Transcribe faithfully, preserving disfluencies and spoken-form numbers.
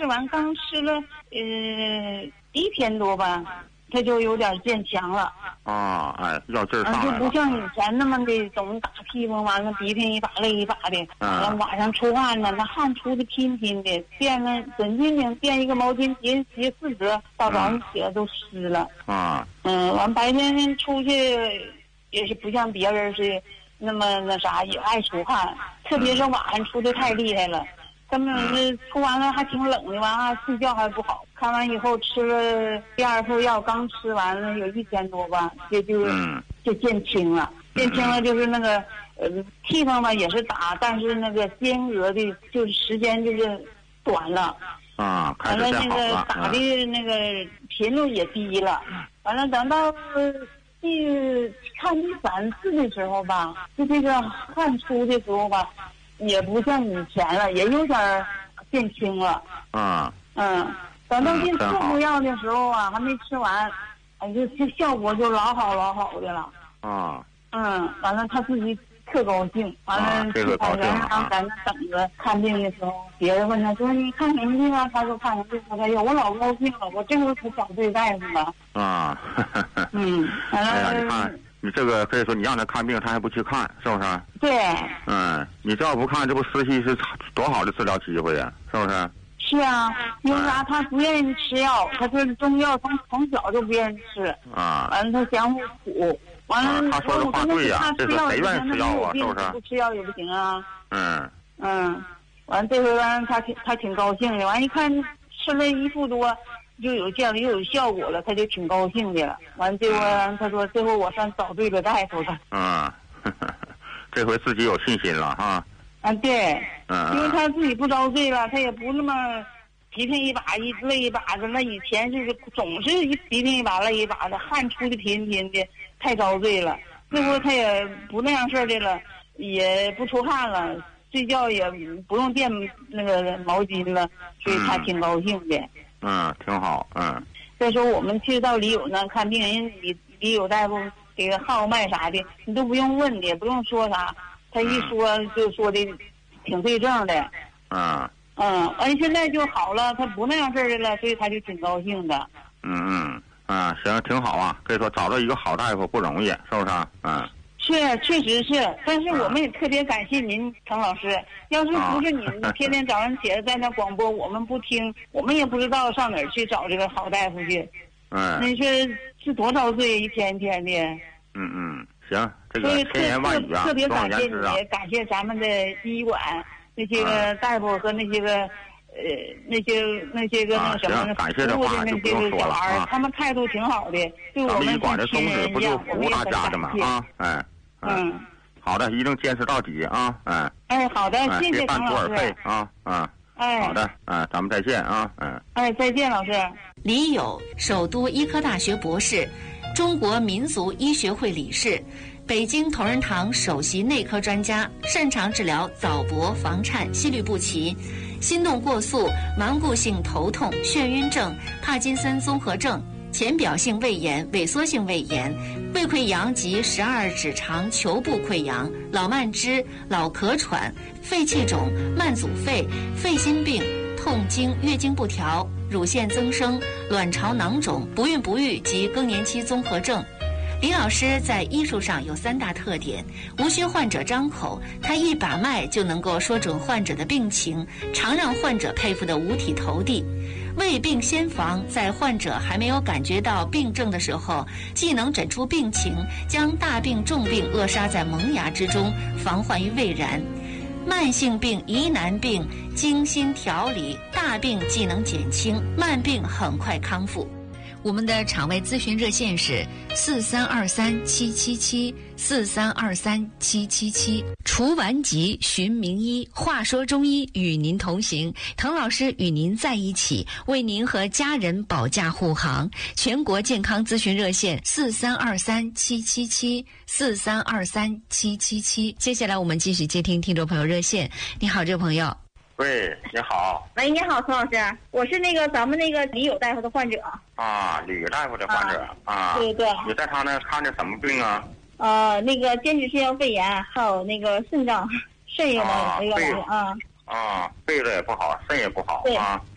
吃完，刚吃了呃一天多吧，他就有点渐强了。 啊，哎，药劲儿上来了。 就不像以前那么的总打屁股，完了鼻涕一把泪一把的，完了晚上出汗呢，那汗出的拼拼的，垫了准进去垫一个毛巾叠叠四折，到早上起来都湿了。 啊， 嗯，完白天出去也是不像别人是那么那啥，也爱出汗，特别是晚上出的太厉害了。根本是出完了还挺冷的，完了睡觉还不好。看完以后吃了第二副药，刚吃完了有一天多吧，这就就见轻了。见轻了就是那个呃地方吧也是打，但是那个间隔的就是时间就是短了。 啊， 完了那个打的那个频率也低了。完了等到第看第三次的时候吧，就这个汗出的时候吧。也不像以前了，也有点变轻了。 啊， 嗯，等到第四副药的时候啊，还没吃完，哎，就这效果就老好老好的了。 啊， 嗯，完了他自己特高兴，完了去派出所在那等着看病的时候，别人问他说你看什么病啊？他说看什么病？他说哎呦我老高兴了，我这回可找对大夫了。 啊， 嗯，完了。 哎呀，你看。你这个可以说，你让他看病，他还不去看，是不是？ 对。 嗯，你这要不看，这不失去是多好的治疗机会呀，是不是？ 是啊，因为啥？他不愿意吃药，他说中药从从小就不愿意吃。 啊。 完了，他嫌我苦。完了， 他说的话对呀，这是谁愿意吃药啊？是不是？ 不吃药也不行啊。 嗯。 嗯，完了这回完他挺他挺高兴的，完一看吃了一副多。就有这样又有效果了，他就挺高兴的了。完这回他说，这回我算找对了大夫了。 嗯，这回自己有信心了哈。 啊，对， 嗯， 因为他自己不遭罪了，他也不那么鼻涕一把一泪一把的。那以前就是总是一鼻涕一把泪一把的，汗出的频频的，太遭罪了。这回他也不那样事儿的了，也不出汗了，睡觉也不用垫那个毛巾了，所以他挺高兴的。 嗯，挺好，嗯。 再说我们去到李友那看病人，李李友大夫给个号脉啥的，你都不用问的，也不用说啥，他一说就说的挺对症的。 嗯。 嗯，完现在就好了，他不那样事儿的了，所以他就挺高兴的。 嗯嗯啊，行，挺好啊，可以说找到一个好大夫不容易，是不是？嗯。 是，确实是，但是我们也特别感谢您，滕老师。要是不是您天天早上起来在那广播，我们不听，我们也不知道上哪儿去找这个好大夫去。 嗯。 你说是多遭罪，一天一天的。 嗯嗯，行，这个千言万语啊， 特别感谢你， 啊、 感谢咱们的医馆那些个大夫和那些个、嗯、呃那些那些个那什么的、 啊、感谢的话就不用说了啊。 他们态度挺好的，对我们医馆的宗旨不就服务大家的吗？啊，哎。 嗯， 好的，一定坚持到底啊！哎， 哎，好的，谢谢别半途而废啊！啊， 哎， 好的，啊，咱们再见啊！嗯， 哎，再见，老师。 李友，首都医科大学博士，中国民族医学会理事，北京同仁堂首席内科专家，擅长治疗早搏、房颤、心律不齐、心动过速、顽固性头痛、眩晕症、帕金森综合症、浅表性胃炎、萎缩性胃炎、胃溃疡及十二指肠球部溃疡、老慢支、老咳喘、肺气肿、慢阻肺、肺心病、痛经、月经不调、乳腺增生、卵巢囊肿、不孕不育及更年期综合症。李老师在医术上有三大特点：无需患者张口，他一把脉就能够说准患者的病情，常让患者佩服得五体投地。未病先防，在患者还没有感觉到病症的时候，既能诊出病情，将大病重病扼杀在萌芽之中，防患于未然。慢性病、疑难病精心调理，大病既能减轻，慢病很快康复。我们的场外咨询热线是四三二三七七七四三二三七七七。除顽疾寻名医，话说中医与您同行。滕老师与您在一起，为您和家人保驾护航。全国健康咨询热线四三二三七七七四三二三七七七。接下来我们继续接听听众朋友热线。你好，这位朋友。 喂，你好。 喂，你好，滕老师，我是那个咱们那个李友大夫的患者。 啊，李大夫的患者 啊, 啊。 对对。 你在他那看的什么病啊？ 呃，那个间质性腰肺炎，还有那个肾脏、肾也的那个啊。 啊，肺子也不好，肾也不好对啊。